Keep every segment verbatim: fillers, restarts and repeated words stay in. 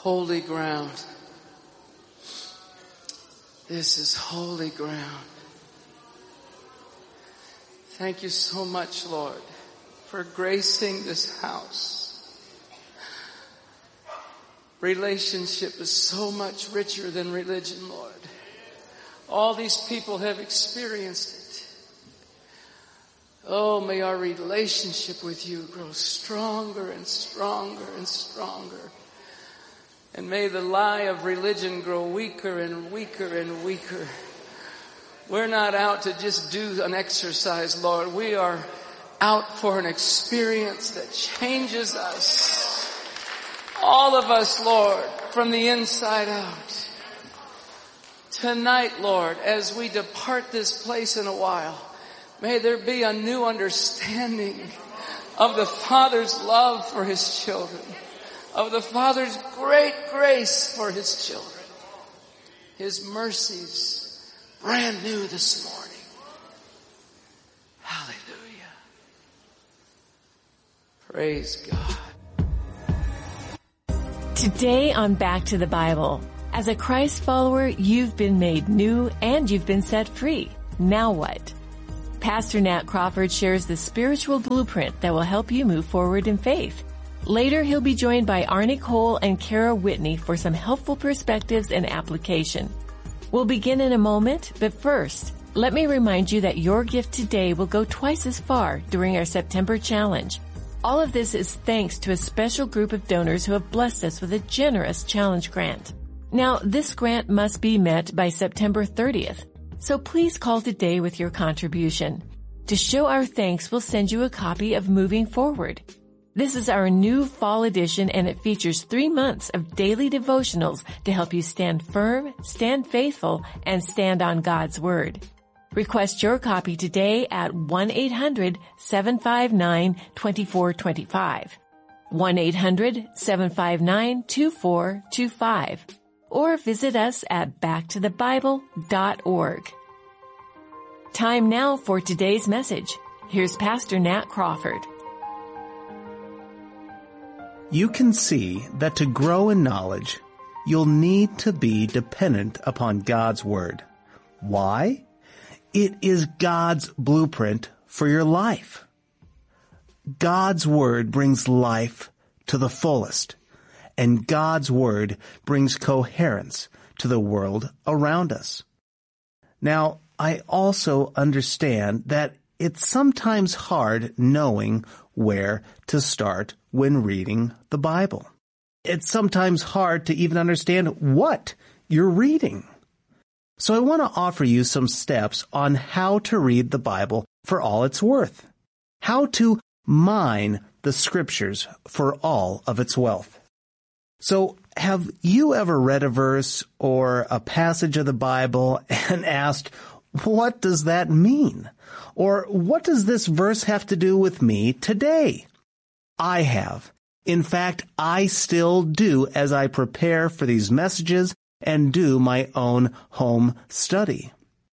holy ground. This is holy ground. Thank you so much, Lord, for gracing this house. Relationship is so much richer than religion, Lord. All these people have experienced it. Oh, may our relationship with you grow stronger and stronger and stronger. And may the lie of religion grow weaker and weaker and weaker. We're not out to just do an exercise, Lord. We are out for an experience that changes us. All of us, Lord, from the inside out. Tonight, Lord, as we depart this place in a while, may there be a new understanding of the Father's love for His children, of the Father's great grace for His children, His mercies brand new this morning. Hallelujah. Praise God. Today on Back to the Bible, as a Christ follower, you've been made new and you've been set free. Now what? Pastor Nat Crawford shares the spiritual blueprint that will help you move forward in faith. Later, he'll be joined by Arnie Cole and Kara Whitney for some helpful perspectives and application. We'll begin in a moment, but first, let me remind you that your gift today will go twice as far during our September challenge. All of this is thanks to a special group of donors who have blessed us with a generous challenge grant. Now, this grant must be met by September thirtieth, so please call today with your contribution. To show our thanks, we'll send you a copy of Moving Forward. This is our new fall edition, and it features three months of daily devotionals to help you stand firm, stand faithful, and stand on God's Word. Request your copy today at one eight hundred seven five nine two four two five, one eight hundred seven five nine two four two five, or visit us at back to the bible dot org. Time now for today's message. Here's Pastor Nat Crawford. You can see that to grow in knowledge, you'll need to be dependent upon God's Word. Why? It is God's blueprint for your life. God's Word brings life to the fullest, and God's Word brings coherence to the world around us. Now, I also understand that it's sometimes hard knowing where to start when reading the Bible. It's sometimes hard to even understand what you're reading. So I want to offer you some steps on how to read the Bible for all it's worth, how to mine the Scriptures for all of its wealth. So have you ever read a verse or a passage of the Bible and asked, what does that mean? Or what does this verse have to do with me today? I have. In fact, I still do as I prepare for these messages and do my own home study.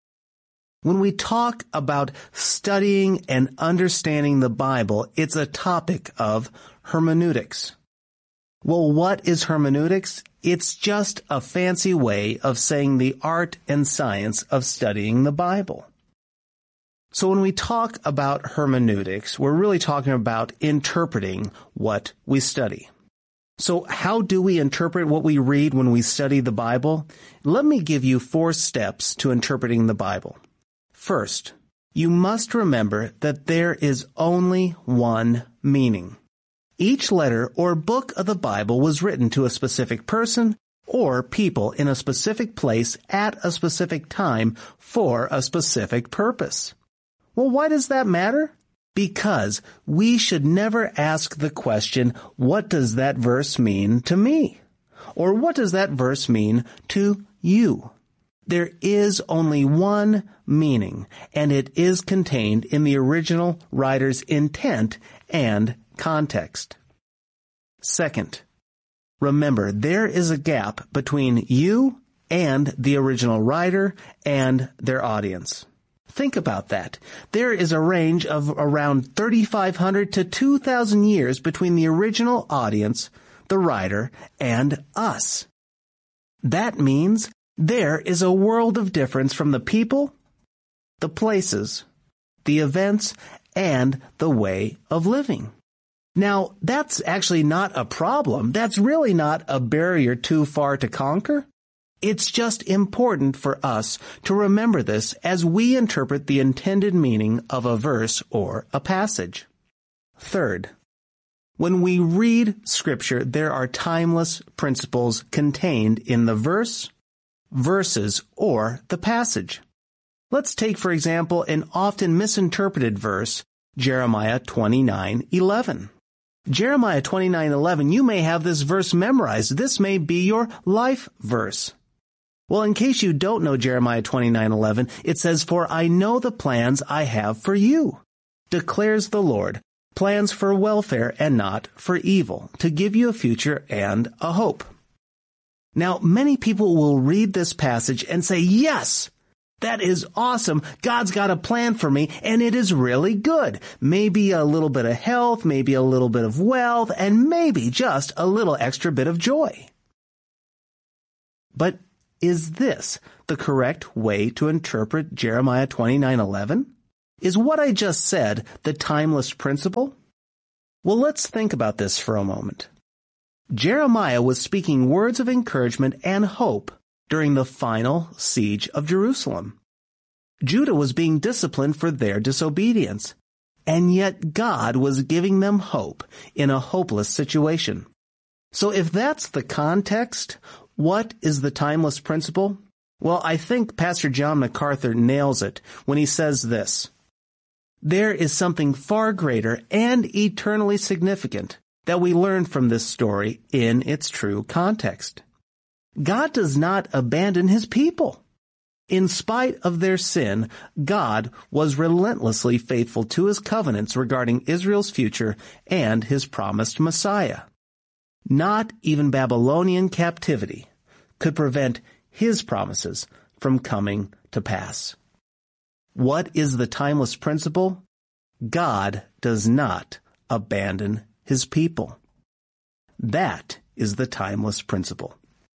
When we talk about studying and understanding the Bible, it's a topic of hermeneutics. Well, what is hermeneutics? It's just a fancy way of saying the art and science of studying the Bible. So when we talk about hermeneutics, we're really talking about interpreting what we study. So how do we interpret what we read when we study the Bible? Let me give you four steps to interpreting the Bible. First, you must remember that there is only one meaning. Each letter or book of the Bible was written to a specific person or people in a specific place at a specific time for a specific purpose. Well, why does that matter? Because we should never ask the question, what does that verse mean to me? Or what does that verse mean to you? There is only one meaning, and it is contained in the original writer's intent and context. Second, remember there is a gap between you and the original writer and their audience. Think about that. There is a range of around thirty-five hundred to two thousand years between the original audience, the writer, and us. That means there is a world of difference from the people, the places, the events, and the way of living. Now, that's actually not a problem. That's really not a barrier too far to conquer. It's just important for us to remember this as we interpret the intended meaning of a verse or a passage. Third, when we read Scripture, there are timeless principles contained in the verse, verses, or the passage. Let's take, for example, an often misinterpreted verse, Jeremiah twenty-nine eleven. Jeremiah twenty-nine eleven, you may have this verse memorized. This may be your life verse. Well, in case you don't know Jeremiah twenty-nine eleven, it says, "For I know the plans I have for you, declares the Lord, plans for welfare and not for evil, to give you a future and a hope." Now, many people will read this passage and say, yes, that is awesome. God's got a plan for me, and it is really good. Maybe a little bit of health, maybe a little bit of wealth, and maybe just a little extra bit of joy. But is this the correct way to interpret Jeremiah twenty-nine eleven? Is what I just said the timeless principle? Well, let's think about this for a moment. Jeremiah was speaking words of encouragement and hope during the final siege of Jerusalem. Judah was being disciplined for their disobedience, and yet God was giving them hope in a hopeless situation. So if that's the context, what is the timeless principle? Well, I think Pastor John MacArthur nails it when he says this: there is something far greater and eternally significant that we learn from this story in its true context. God does not abandon his people. In spite of their sin, God was relentlessly faithful to his covenants regarding Israel's future and his promised Messiah. Not even Babylonian captivity could prevent his promises from coming to pass. What is the timeless principle? God does not abandon his people. That is the timeless principle.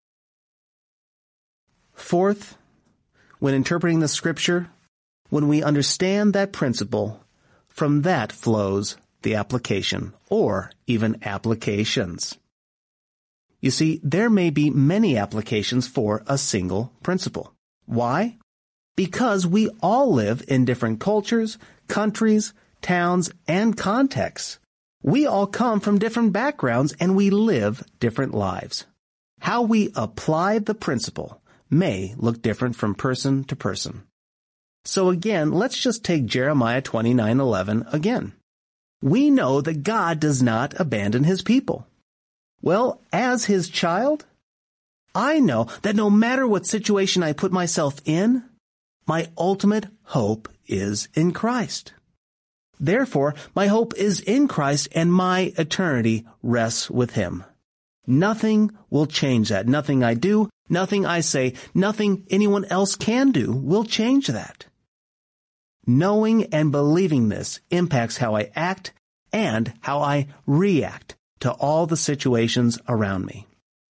Fourth, when interpreting the Scripture, when we understand that principle, from that flows the application, or even applications. You see, there may be many applications for a single principle. Why? Because we all live in different cultures, countries, towns, and contexts. We all come from different backgrounds and we live different lives. How we apply the principle may look different from person to person. So again, let's just take Jeremiah twenty-nine eleven again. We know that God does not abandon his people. Well, as his child, I know that no matter what situation I put myself in, my ultimate hope is in Christ. Therefore, my hope is in Christ and my eternity rests with him. Nothing will change that. Nothing I do, nothing I say, nothing anyone else can do will change that. Knowing and believing this impacts how I act and how I react to all the situations around me.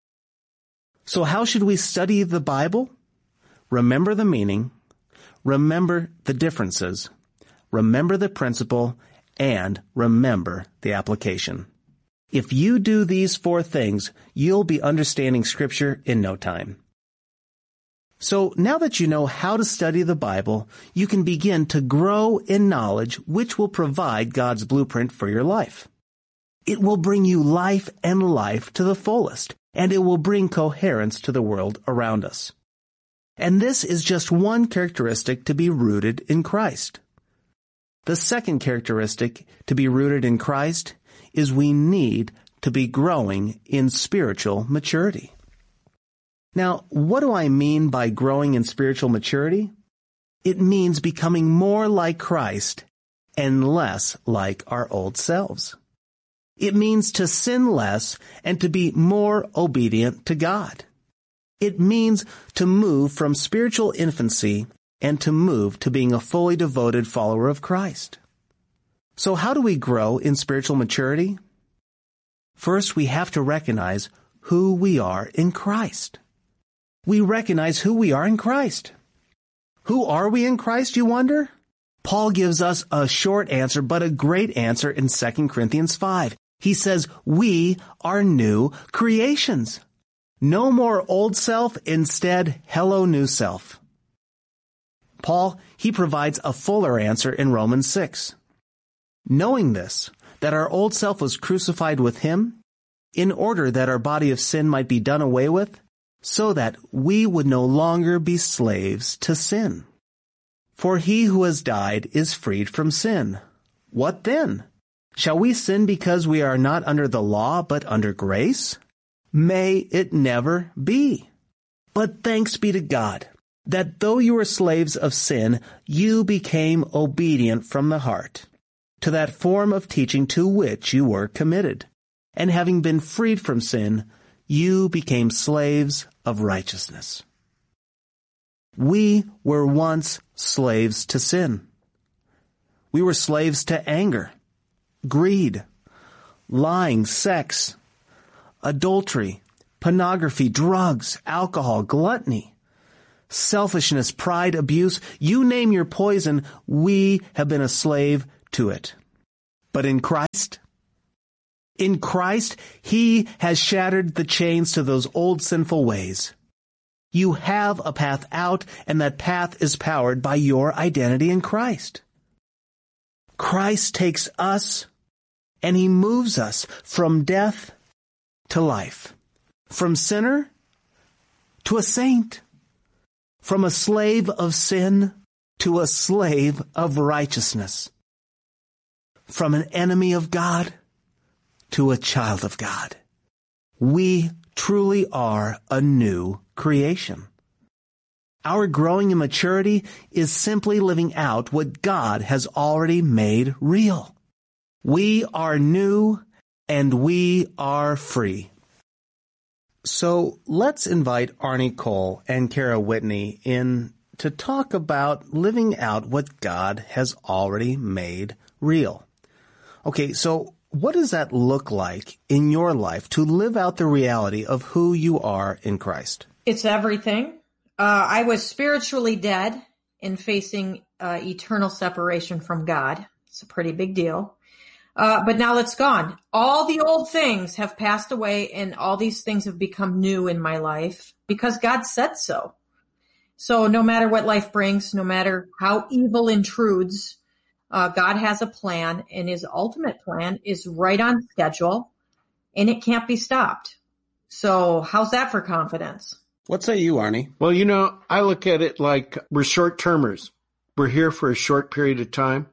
So how should we study the Bible? Remember the meaning, remember the differences, remember the principle, and remember the application. If you do these four things, you'll be understanding Scripture in no time. So now that you know how to study the Bible, you can begin to grow in knowledge which will provide God's blueprint for your life. It will bring you life and life to the fullest, and it will bring coherence to the world around us. And this is just one characteristic to be rooted in Christ. The second characteristic to be rooted in Christ is we need to be growing in spiritual maturity. Now, what do I mean by growing in spiritual maturity? It means becoming more like Christ and less like our old selves. It means to sin less and to be more obedient to God. It means to move from spiritual infancy and to move to being a fully devoted follower of Christ. So how do we grow in spiritual maturity? First, we have to recognize who we are in Christ. We recognize who we are in Christ. Who are we in Christ, you wonder? Paul gives us a short answer, but a great answer in Second Corinthians five. He says, we are new creations. No more old self, instead, hello, new self. Paul, he provides a fuller answer in Romans six. Knowing this, that our old self was crucified with him, in order that our body of sin might be done away with, so that we would no longer be slaves to sin. For he who has died is freed from sin. What then? Shall we sin because we are not under the law, but under grace? May it never be. But thanks be to God, that though you were slaves of sin, you became obedient from the heart to that form of teaching to which you were committed. And having been freed from sin, you became slaves of righteousness. We were once slaves to sin. We were slaves to anger, greed, lying, sex, adultery, pornography, drugs, alcohol, gluttony, selfishness, pride, abuse. You name your poison, we have been a slave to it. But in Christ, in Christ, he has shattered the chains to those old sinful ways. You have a path out, and that path is powered by your identity in Christ. Christ takes us, and he moves us from death to life, from sinner to a saint, from a slave of sin to a slave of righteousness, from an enemy of God to a child of God. We truly are a new creation. Our growing in maturity is simply living out what God has already made real. We are new and we are free. So let's invite Arnie Cole and Kara Whitney in to talk about living out what God has already made real. Okay, so what does that look like in your life to live out the reality of who you are in Christ? It's everything. Uh, I was spiritually dead and facing uh, eternal separation from God. It's a pretty big deal. Uh, but now it's gone. All the old things have passed away and all these things have become new in my life because God said so. So no matter what life brings, no matter how evil intrudes, uh, God has a plan, and his ultimate plan is right on schedule and it can't be stopped. So how's that for confidence? What say you, Arnie? Well, you know, I look at it like we're short-termers. We're here for a short period of time,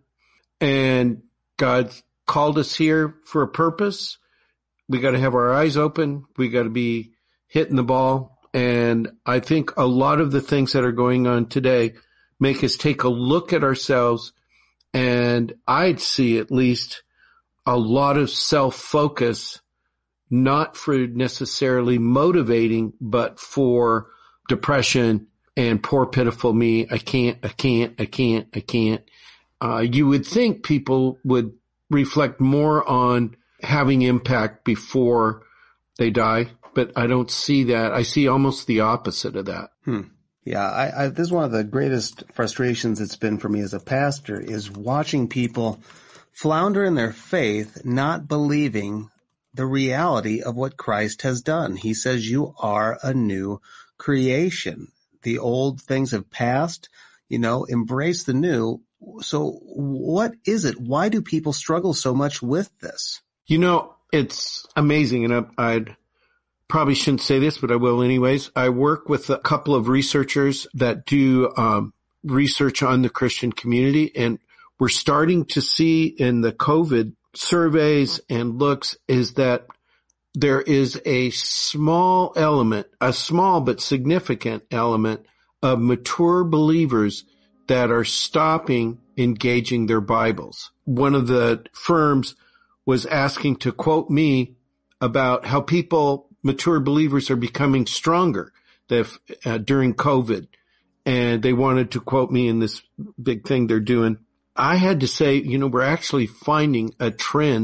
and God called us here for a purpose. We got to have our eyes open. We got to be hitting the ball. And I think a lot of the things that are going on today make us take a look at ourselves, and I'd see at least a lot of self-focus, not for necessarily motivating, but for depression and poor, pitiful me. I can't, I can't, I can't, I can't. Uh, you would think people would reflect more on having impact before they die, but I don't see that. I see almost the opposite of that. Hmm. Yeah, I, I, this is one of the greatest frustrations it's been for me as a pastor, is watching people flounder in their faith, not believing the reality of what Christ has done. He says you are a new creation. The old things have passed, you know, embrace the new. So what is it? Why do people struggle so much with this? You know, it's amazing, and I, I'd probably shouldn't say this, but I will anyways. I work with a couple of researchers that do um, research on the Christian community, and we're starting to see in the COVID surveys and looks is that there is a small element, a small but significant element of mature believers that are stopping engaging their Bibles. One of the firms was asking to quote me about how people, mature believers, are becoming stronger that, uh, during COVID. And they wanted to quote me in this big thing they're doing. I had to say, you know, we're actually finding a trend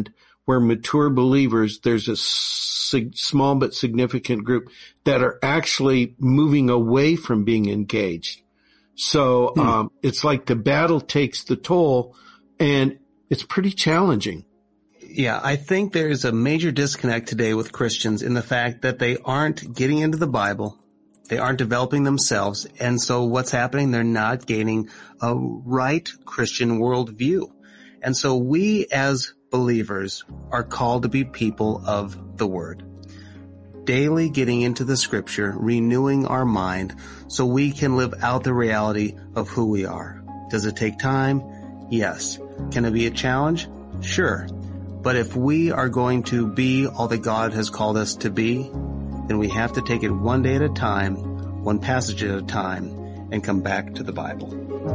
where mature believers, there's a sig- small but significant group that are actually moving away from being engaged. So hmm. um, it's like the battle takes the toll, and it's pretty challenging. Yeah, I think there's a major disconnect today with Christians in the fact that they aren't getting into the Bible. They aren't developing themselves. And so what's happening? They're not gaining a right Christian worldview. And so we as believers are called to be people of the Word. Daily getting into the Scripture, renewing our mind so we can live out the reality of who we are. Does it take time? Yes. Can it be a challenge? Sure. But if we are going to be all that God has called us to be, then we have to take it one day at a time, one passage at a time, and come back to the Bible.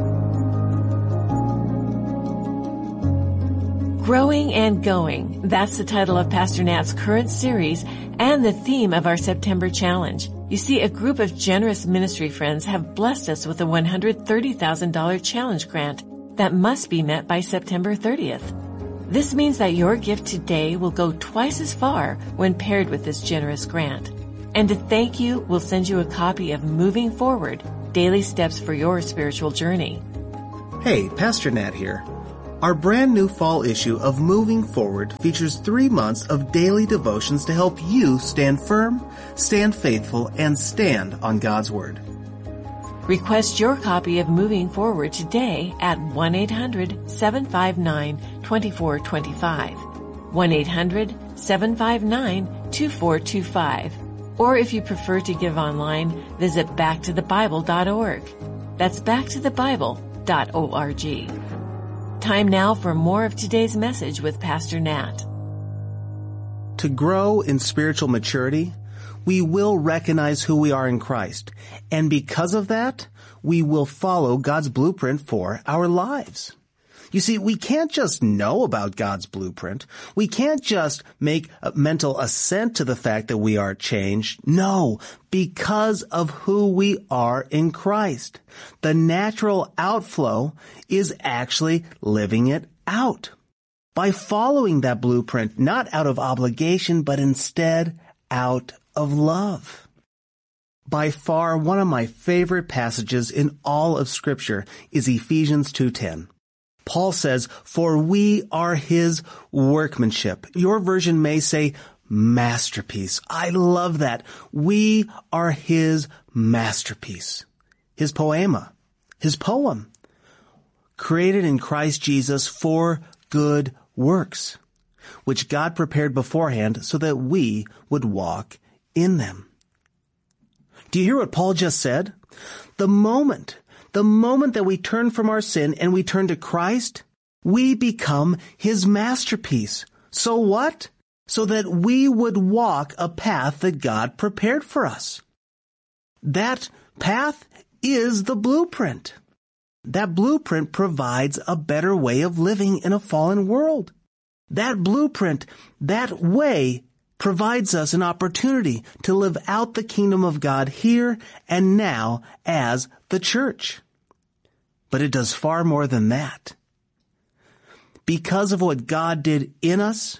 Growing and Going. That's the title of Pastor Nat's current series and the theme of our September challenge. You see, a group of generous ministry friends have blessed us with a one hundred thirty thousand dollars challenge grant that must be met by September thirtieth. This means that your gift today will go twice as far when paired with this generous grant. And to thank you, we'll send you a copy of Moving Forward, Daily Steps for Your Spiritual Journey. Hey, Pastor Nat here. Our brand new fall issue of Moving Forward features three months of daily devotions to help you stand firm, stand faithful, and stand on God's Word. Request your copy of Moving Forward today at one eight hundred seven five nine two four two five, one eight hundred seven five nine two four two five. Or if you prefer to give online, visit back to the bible dot org. That's back to the bible dot org. Time now for more of today's message with Pastor Nat. To grow in spiritual maturity, we will recognize who we are in Christ. And because of that, we will follow God's blueprint for our lives. You see, we can't just know about God's blueprint. We can't just make a mental assent to the fact that we are changed. No, because of who we are in Christ. The natural outflow is actually living it out. By following that blueprint, not out of obligation, but instead out of love. By far, one of my favorite passages in all of Scripture is Ephesians two ten. Paul says, "For we are his workmanship." Your version may say masterpiece. I love that. We are his masterpiece. His poema. His poem. Created in Christ Jesus for good works, which God prepared beforehand so that we would walk in them. Do you hear what Paul just said? The moment, the moment that we turn from our sin and we turn to Christ, we become his masterpiece. So what? So that we would walk a path that God prepared for us. That path is the blueprint. That blueprint provides a better way of living in a fallen world. That blueprint, that way, provides us an opportunity to live out the kingdom of God here and now as the church. But it does far more than that. Because of what God did in us,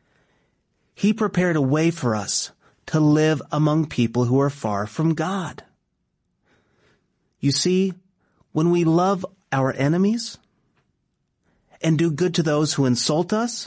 he prepared a way for us to live among people who are far from God. You see, when we love our enemies and do good to those who insult us,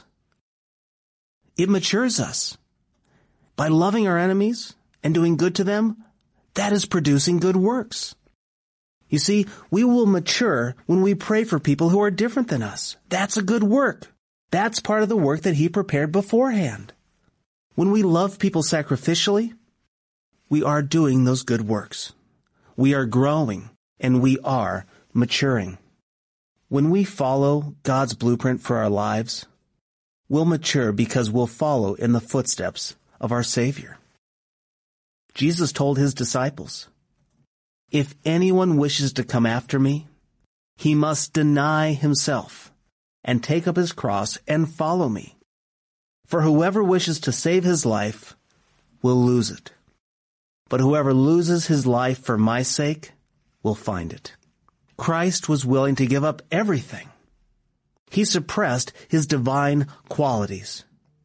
it matures us. By loving our enemies and doing good to them, that is producing good works. You see, we will mature when we pray for people who are different than us. That's a good work. That's part of the work that he prepared beforehand. When we love people sacrificially, we are doing those good works. We are growing and we are maturing. When we follow God's blueprint for our lives, we'll mature because we'll follow in the footsteps of our Savior. Jesus told his disciples, "If anyone wishes to come after me, he must deny himself and take up his cross and follow me. For whoever wishes to save his life will lose it. But whoever loses his life for my sake will find it." Christ was willing to give up everything. He suppressed his divine qualities.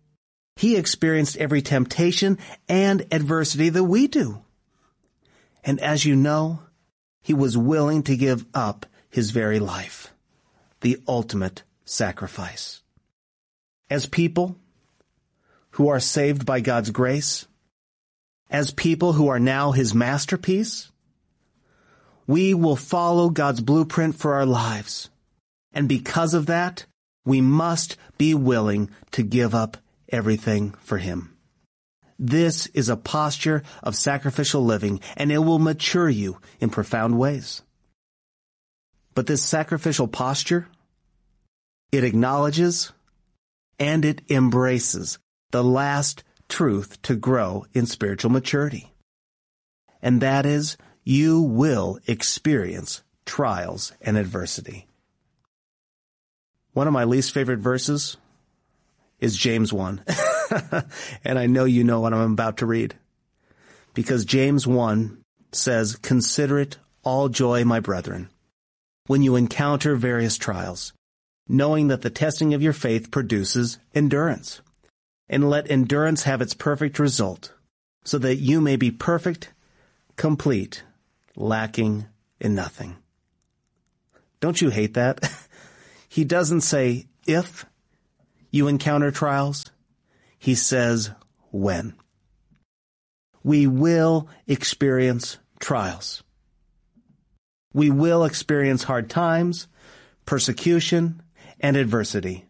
He experienced every temptation and adversity that we do. And as you know, he was willing to give up his very life, the ultimate sacrifice. As people who are saved by God's grace, as people who are now his masterpiece, we will follow God's blueprint for our lives. And because of that, we must be willing to give up everything for him. This is a posture of sacrificial living, and it will mature you in profound ways. But this sacrificial posture, it acknowledges and it embraces the last truth to grow in spiritual maturity. And that is, you will experience trials and adversity. One of my least favorite verses is James one. And I know you know what I'm about to read. Because James one says, "Consider it all joy, my brethren, when you encounter various trials, knowing that the testing of your faith produces endurance. And let endurance have its perfect result, so that you may be perfect, complete, lacking in nothing." Don't you hate that? He doesn't say if you encounter trials. He says when. We will experience trials. We will experience hard times, persecution, and adversity.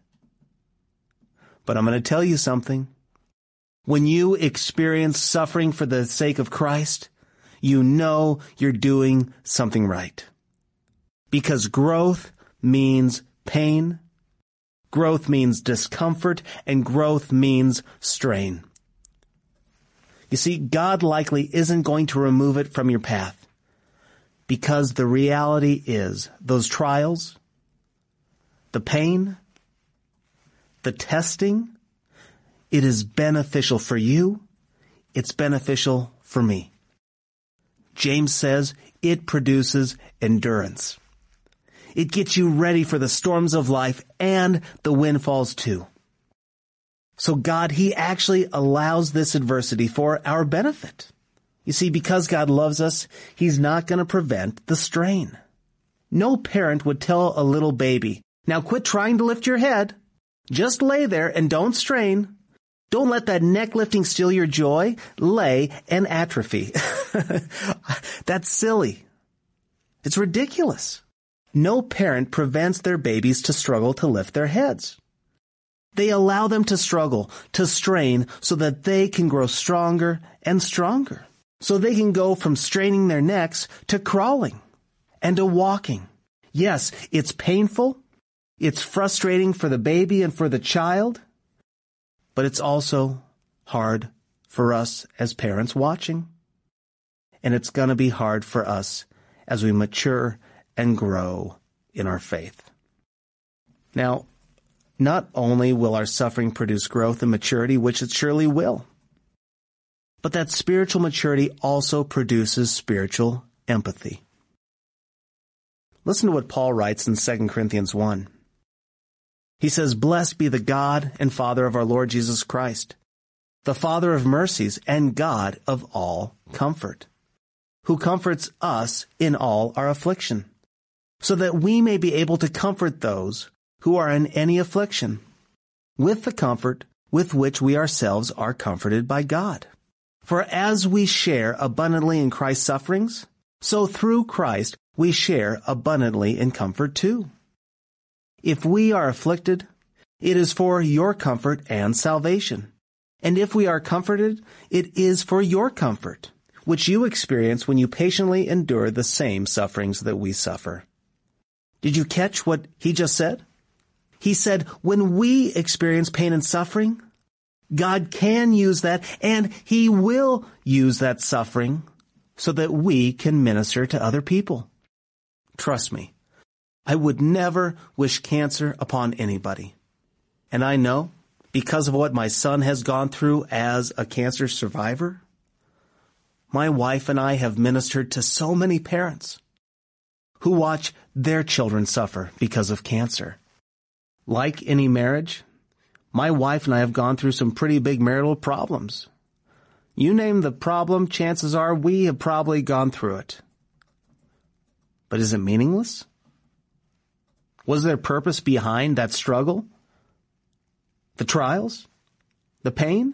But I'm going to tell you something. When you experience suffering for the sake of Christ, you know you're doing something right. Because growth means pain, growth means discomfort, and growth means strain. You see, God likely isn't going to remove it from your path, because the reality is those trials, the pain, the testing, it is beneficial for you. It's beneficial for me. James says it produces endurance. It gets you ready for the storms of life and the windfalls too. So God, he actually allows this adversity for our benefit. You see, because God loves us, he's not going to prevent the strain. No parent would tell a little baby, "Now quit trying to lift your head. Just lay there and don't strain. Don't let that neck lifting steal your joy. Lay and atrophy." That's silly. It's ridiculous. No parent prevents their babies to struggle to lift their heads. They allow them to struggle, to strain, so that they can grow stronger and stronger. So they can go from straining their necks to crawling and to walking. Yes, it's painful. It's frustrating for the baby and for the child. But it's also hard for us as parents watching. And it's going to be hard for us as we mature and grow in our faith. Now, not only will our suffering produce growth and maturity, which it surely will, but that spiritual maturity also produces spiritual empathy. Listen to what Paul writes in Second Corinthians one. He says, "Blessed be the God and Father of our Lord Jesus Christ, the Father of mercies and God of all comfort, who comforts us in all our affliction, so that we may be able to comfort those who are in any affliction, with the comfort with which we ourselves are comforted by God. For as we share abundantly in Christ's sufferings, so through Christ we share abundantly in comfort too. If we are afflicted, it is for your comfort and salvation. And if we are comforted, it is for your comfort, which you experience when you patiently endure the same sufferings that we suffer." Did you catch what he just said? He said, when we experience pain and suffering, God can use that, and he will use that suffering so that we can minister to other people. Trust me, I would never wish cancer upon anybody. And I know, because of what my son has gone through as a cancer survivor, my wife and I have ministered to so many parents who watch their children suffer because of cancer. Like any marriage, My wife and I have gone through some pretty big marital problems. You name the problem, chances are we have probably gone through it. But is it meaningless? Was there purpose behind that struggle? The trials? The pain?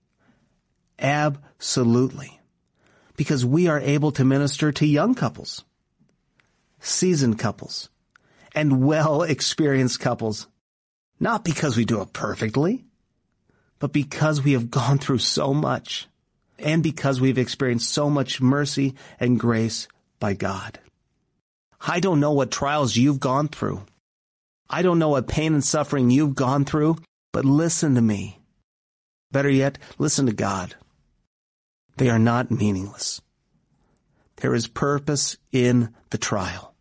Absolutely. Because we are able to minister to young couples, seasoned couples, and well-experienced couples. Not because we do it perfectly, but because we have gone through so much, and because we've experienced so much mercy and grace by God. I don't know what trials you've gone through. I don't know what pain and suffering you've gone through, but listen to me. Better yet, listen to God. They are not meaningless. There is purpose in the trial.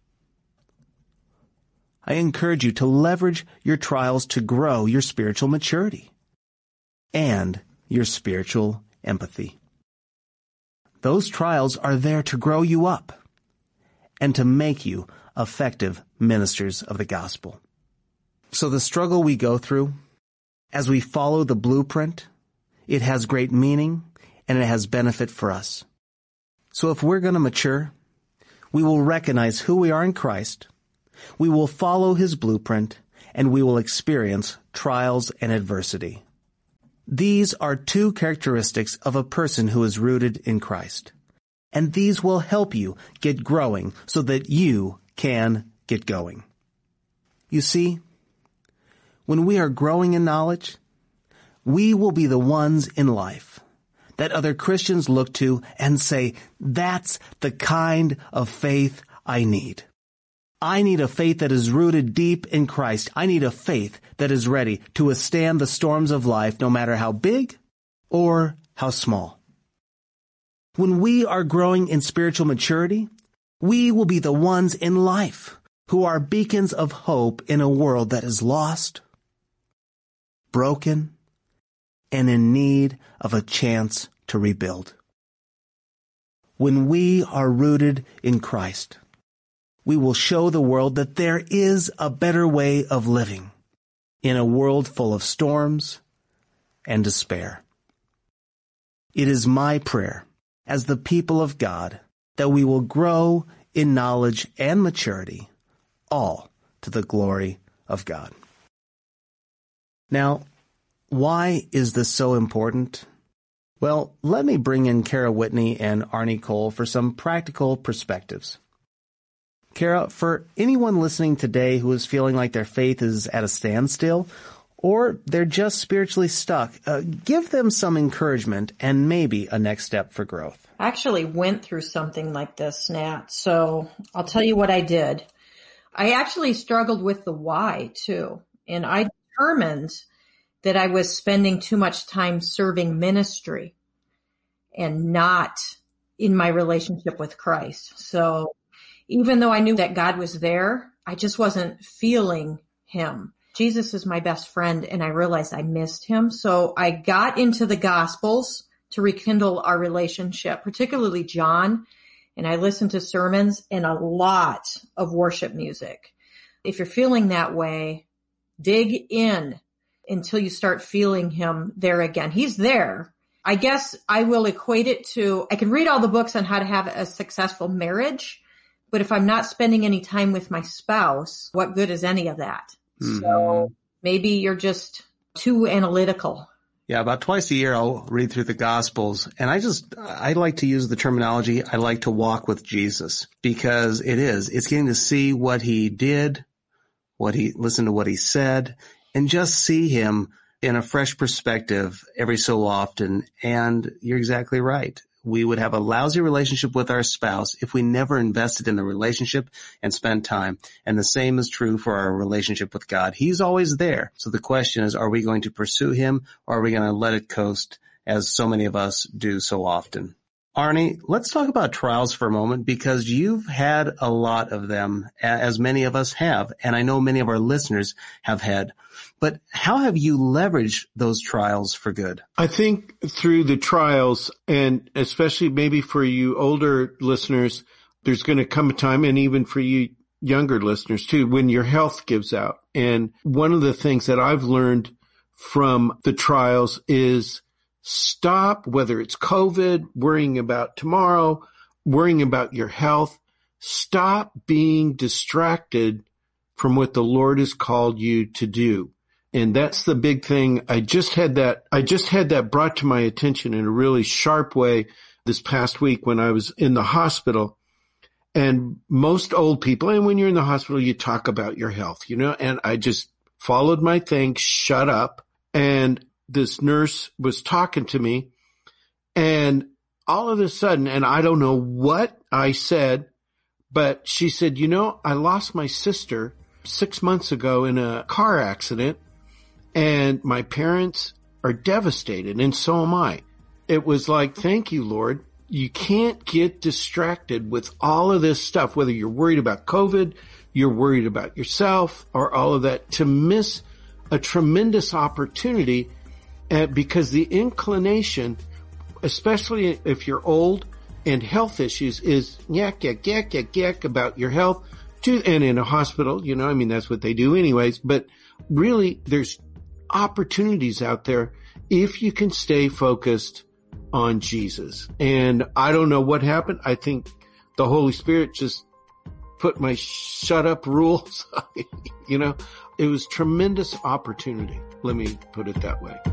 I encourage you to leverage your trials to grow your spiritual maturity and your spiritual empathy. Those trials are there to grow you up and to make you effective ministers of the gospel. So the struggle we go through, as we follow the blueprint, it has great meaning and it has benefit for us. So if we're going to mature, we will recognize who we are in Christ, we will follow his blueprint, and we will experience trials and adversity. These are two characteristics of a person who is rooted in Christ. And these will help you get growing so that you can get going. You see, when we are growing in knowledge, we will be the ones in life that other Christians look to and say, that's the kind of faith I need. I need a faith that is rooted deep in Christ. I need a faith that is ready to withstand the storms of life, no matter how big or how small. When we are growing in spiritual maturity, we will be the ones in life who are beacons of hope in a world that is lost, broken, and in need of a chance to rebuild. When we are rooted in Christ, we will show the world that there is a better way of living in a world full of storms and despair. It is my prayer as the people of God that we will grow in knowledge and maturity, all to the glory of God. Now, why is this so important? Well, let me bring in Kara Whitney and Arnie Cole for some practical perspectives. Kara, for anyone listening today who is feeling like their faith is at a standstill, or they're just spiritually stuck, uh, give them some encouragement and maybe a next step for growth. I actually went through something like this, Nat, so I'll tell you what I did. I actually struggled with the why, too, and I determined that I was spending too much time serving ministry and not in my relationship with Christ. So even though I knew that God was there, I just wasn't feeling him. Jesus is my best friend, and I realized I missed him. So I got into the Gospels to rekindle our relationship, particularly John, and I listened to sermons and a lot of worship music. If you're feeling that way, dig in until you start feeling him there again. He's there. I guess I will equate it to, I can read all the books on how to have a successful marriage, but if I'm not spending any time with my spouse, what good is any of that? Mm-hmm. So maybe you're just too analytical. Yeah, about twice a year I'll read through the Gospels, and I just, I like to use the terminology, I like to walk with Jesus, because it is, it's getting to see what he did, what he, listen to what he said, and just see him in a fresh perspective every so often. And you're exactly right. We would have a lousy relationship with our spouse if we never invested in the relationship and spent time. And the same is true for our relationship with God. He's always there. So the question is, are we going to pursue him, or are we going to let it coast, as so many of us do so often? Arnie, let's talk about trials for a moment, because you've had a lot of them, as many of us have, and I know many of our listeners have had. But how have you leveraged those trials for good? I think through the trials, and especially maybe for you older listeners, there's going to come a time, and even for you younger listeners too, when your health gives out. And one of the things that I've learned from the trials is stop, whether it's COVID, worrying about tomorrow, worrying about your health. Stop being distracted from what the Lord has called you to do. And that's the big thing. I just had that, I just had that brought to my attention in a really sharp way this past week when I was in the hospital. And most old people, and when you're in the hospital, you talk about your health, you know, and I just followed my thing, shut up. And this nurse was talking to me, and all of a sudden, and I don't know what I said, but she said, you know, I lost my sister six months ago in a car accident, and my parents are devastated, and so am I. It was like, thank you, Lord. You can't get distracted with all of this stuff, whether you're worried about COVID, you're worried about yourself, or all of that, to miss a tremendous opportunity, uh, because the inclination, especially if you're old and health issues, is yak, yak, yak, yak, yak about your health. To, and in a hospital, you know, I mean, that's what they do anyways. But really, there's opportunities out there if you can stay focused on Jesus. And I don't know what happened. I think the Holy Spirit just put my shut up rules. You know, it was tremendous opportunity. Let me put it that way.